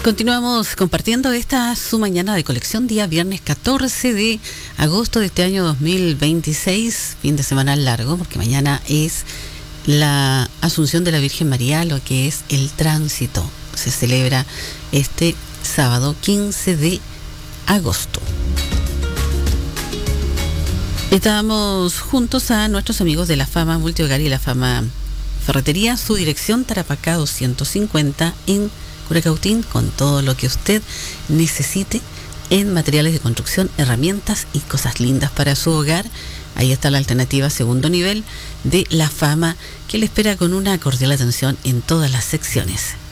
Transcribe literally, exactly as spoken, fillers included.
Continuamos compartiendo esta su mañana de colección, día viernes catorce de agosto de este año dos mil veintiséis, fin de semana largo, porque mañana es la Asunción de la Virgen María, lo que es el tránsito. Se celebra este sábado quince de agosto. Estábamos juntos a nuestros amigos de la Fama Multihogar y la Fama Ferretería, su dirección Tarapacá doscientos cincuenta en Curacautín, con todo lo que usted necesite en materiales de construcción, herramientas y cosas lindas para su hogar. Ahí está la alternativa segundo nivel de la Fama, que le espera con una cordial atención en todas las secciones.